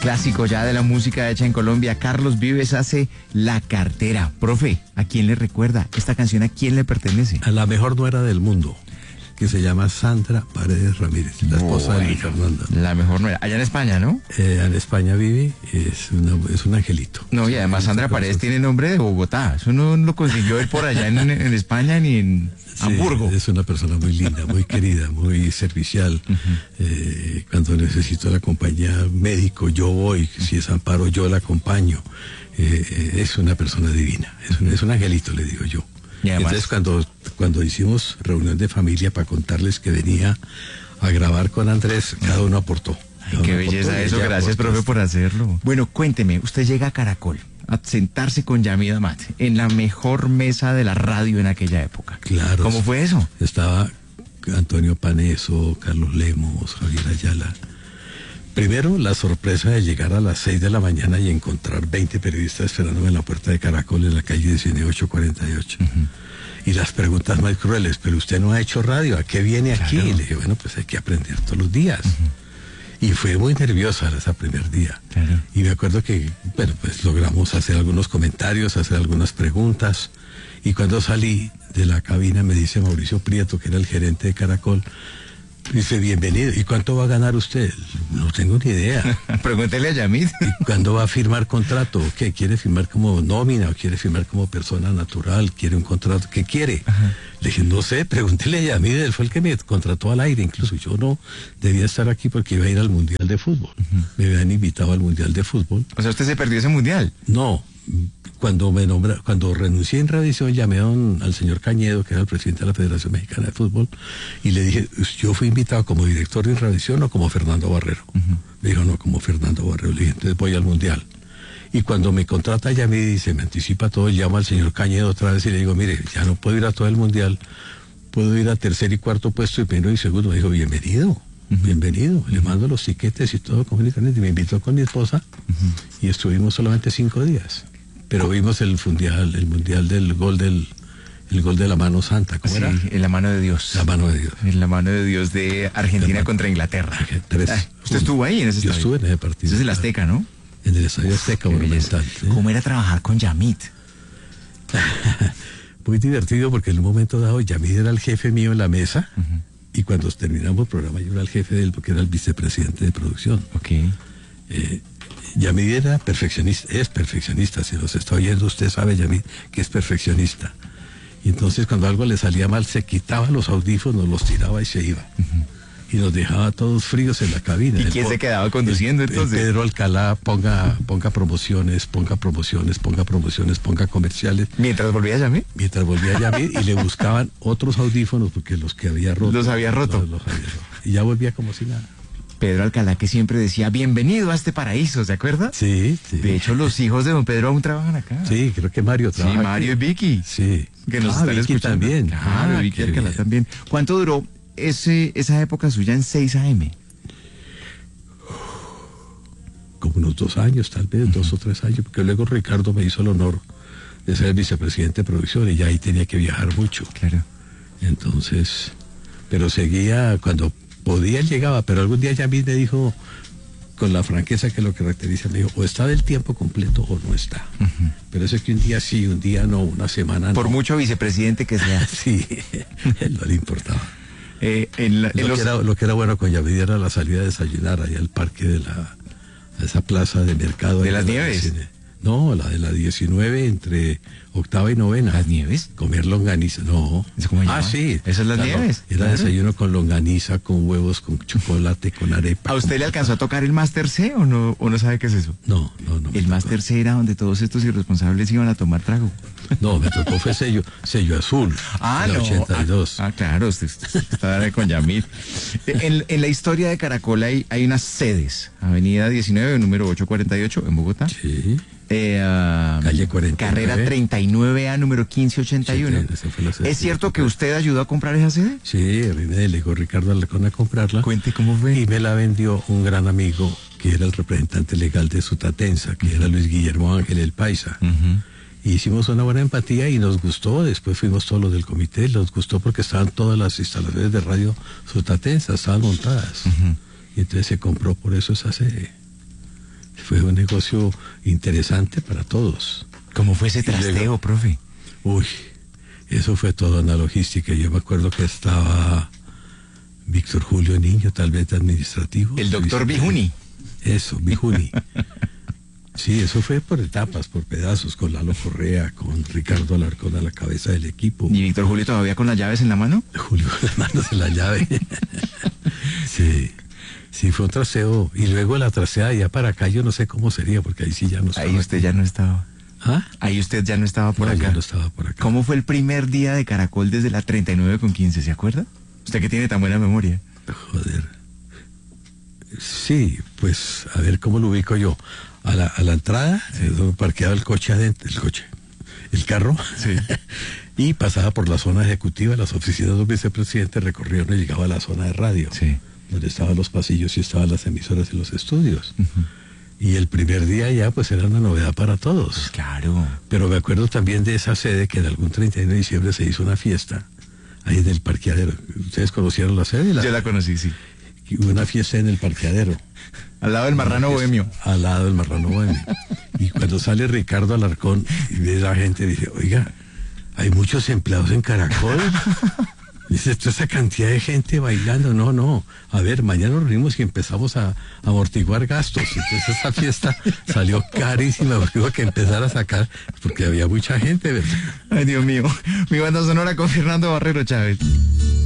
clásico ya de la música hecha en Colombia. Carlos Vives hace La Cartera. Profe, ¿a quién le recuerda? ¿Esta canción a quién le pertenece? A la mejor nuera del mundo, que se llama Sandra Paredes Ramírez, la esposa de Luis Fernando. La mejor nuera. Allá en España, ¿no? En España vive, es un angelito. No, y además Sandra Paredes tiene nombre de Bogotá. Eso no lo consiguió él por allá en España ni en Hamburgo. Es una persona muy linda, muy querida, muy servicial. Cuando necesito la compañía médico, yo voy. Si es amparo, yo la acompaño. Es una persona divina. Es un angelito, le digo yo. Y además, entonces cuando hicimos reunión de familia para contarles que venía a grabar con Andrés, cada uno aportó. Ay, qué belleza eso, gracias profe por hacerlo. Bueno, cuénteme, usted llega a Caracol a sentarse con Yamid Amad en la mejor mesa de la radio en aquella época. Claro. ¿Cómo fue eso? Estaba Antonio Paneso, Carlos Lemos, Javier Ayala. Primero, la sorpresa de llegar a las 6 de la mañana y encontrar 20 periodistas esperándome en la puerta de Caracol en la calle 19848. Y las preguntas más crueles, pero usted no ha hecho radio, ¿a qué viene aquí? Y le dije, bueno, pues hay que aprender todos los días. Y fue muy nerviosa ese primer día. Claro. Y me acuerdo que, bueno, pues logramos hacer algunos comentarios, hacer algunas preguntas. Y cuando salí de la cabina me dice Mauricio Prieto, que era el gerente de Caracol, dice, bienvenido. ¿Y cuánto va a ganar usted? No tengo ni idea. Pregúntele a Yamid. ¿Y cuándo va a firmar contrato? ¿Qué? ¿Quiere firmar como nómina o quiere firmar como persona natural? ¿Quiere un contrato? ¿Qué quiere? Le dije, no sé, pregúntele a Yamid. Él fue el que me contrató al aire. Incluso yo no debía estar aquí porque iba a ir al Mundial de Fútbol. Me habían invitado al Mundial de Fútbol. O sea, ¿usted se perdió ese Mundial? No. Cuando renuncié en Revisión, llamé al señor Cañedo, que era el presidente de la Federación Mexicana de Fútbol, y le dije, yo fui invitado como director de Revisión o como Fernando Barrero. Me dijo, no, como Fernando Barrero. Le dije, entonces voy al Mundial. Y cuando me contrata ya me dice, me anticipa todo, llamo al señor Cañedo otra vez y le digo, mire, ya no puedo ir a todo el Mundial, puedo ir a tercer y cuarto puesto y primero y segundo. Me dijo, bienvenido. Bienvenido, le mando los tiquetes y todo comunicaciones, y me invitó con mi esposa y estuvimos solamente 5 días. Pero vimos el mundial del gol el gol de la mano santa, ¿cómo era? En la mano de Dios. La mano de Dios. En la mano de Dios de Argentina contra Inglaterra. ¿Usted estuvo ahí en ese estadio? Yo estuve en ese partido. Eso es el Azteca, ¿no? En el Estadio Azteca Monumental. ¿Sí? ¿Cómo era trabajar con Yamid? Muy divertido porque en un momento dado Yamid era el jefe mío en la mesa y cuando terminamos el programa yo era el jefe de él porque era el vicepresidente de producción. Ok. Yamid era perfeccionista, es perfeccionista, si los está oyendo usted sabe Yamid que es perfeccionista. Y entonces cuando algo le salía mal se quitaba los audífonos, los tiraba y se iba. Y nos dejaba todos fríos en la cabina. ¿Y quién se quedaba conduciendo entonces? Pedro Alcalá, ponga promociones, ponga comerciales. ¿Mientras volvía Yamid? Mientras volvía Yamid y le buscaban otros audífonos porque los que había roto. Los había roto. Los había roto. Y ya volvía como si nada. Pedro Alcalá que siempre decía, bienvenido a este paraíso, ¿se acuerda? Sí, sí. De hecho, los hijos de don Pedro aún trabajan acá. Sí, creo que Mario trabaja. Sí, Mario y Vicky. Sí. Que nos están Vicky escuchando. También. Claro, Vicky Alcalá también. ¿Cuánto duró esa época suya en 6 AM? Como unos 2 años, tal vez, 2 o 3 años, porque luego Ricardo me hizo el honor de ser el vicepresidente de producción y ya ahí tenía que viajar mucho. Claro. Entonces, pero seguía, cuando podía él llegaba, pero algún día Yamid me dijo, con la franqueza que lo caracteriza, me dijo, o está del tiempo completo o no está. Pero eso es que un día sí, un día no, una semana no. Por mucho vicepresidente que sea. Sí, él no le importaba. Lo que era bueno con Yamid era la salida a desayunar allá al parque de esa plaza de mercado. ¿De las Nieves? No, la de la 19 entre 8ª y 9ª. ¿Las Nieves? Comer longaniza, no. ¿Cómo se llama? Sí. ¿Esas son las Nieves? Era desayuno con longaniza, con huevos, con chocolate, con arepa. ¿A usted le alcanzó a tocar el Máster C o no sabe qué es eso? No. El Máster C era donde todos estos irresponsables iban a tomar trago. No, me tocó fue sello azul. En el 82. Claro, usted estaba con Yamid. En la historia de Caracol hay unas sedes. Avenida 19, número 848 en Bogotá. Sí. Calle 49. Carrera 39A, número 1581. ¿Es cierto que usted ayudó a comprar esa sede? Sí, a mí me delegó Ricardo Alarcón a comprarla. Cuente cómo fue. Y me la vendió un gran amigo que era el representante legal de Sutatensa, que era Luis Guillermo Ángel, el Paisa. Y hicimos una buena empatía y nos gustó. Después fuimos todos los del comité, nos gustó porque estaban todas las instalaciones de radio Sutatensa, estaban montadas. Y entonces se compró por eso esa sede. Fue un negocio interesante para todos. ¿Cómo fue ese trasteo, profe? Uy, eso fue toda una logística. Yo me acuerdo que estaba Víctor Julio Niño, tal vez de administrativo. El doctor Bijuni. Eso, Bijuni. Sí, eso fue por etapas, por pedazos, con Lalo Correa, con Ricardo Alarcón a la cabeza del equipo. ¿Y Víctor Julio todavía con las llaves en la mano? Julio con las manos en la llave. Sí, fue un traseo. Y luego la traseada ya para acá, yo no sé cómo sería, porque ahí sí ya no estaba. Ahí usted ya no estaba. ¿Ah? Ahí usted ya no estaba por acá. Ya no estaba por acá. ¿Cómo fue el primer día de Caracol desde la 39/15? ¿Se acuerda? Usted que tiene tan buena memoria. Joder. Sí, pues, a ver cómo lo ubico yo. A la entrada, parqueaba el coche adentro, el carro, sí. Y pasaba por la zona ejecutiva, las oficinas de los vicepresidentes, recorría y llegaba a la zona de radio, sí, donde estaban los pasillos y estaban las emisoras y los estudios. Y el primer día ya, pues, era una novedad para todos. Pues claro. Pero me acuerdo también de esa sede que en algún 31 de diciembre se hizo una fiesta, ahí en el parqueadero. ¿Ustedes conocieron la sede? Yo la conocí, sí. Hubo una fiesta en el parqueadero. Al lado del Marrano Bohemio. Al lado del Marrano Bohemio. Y cuando sale Ricardo Alarcón y ve a la gente, dice, oiga, hay muchos empleados en Caracol. Dice, toda esa cantidad de gente bailando. No. A ver, mañana nos reunimos y empezamos a amortiguar gastos. Entonces esa fiesta salió carísima porque hubo que empezar a sacar, porque había mucha gente, ¿verdad? Ay, Dios mío. Mi banda sonora con Fernando Barrero Chávez.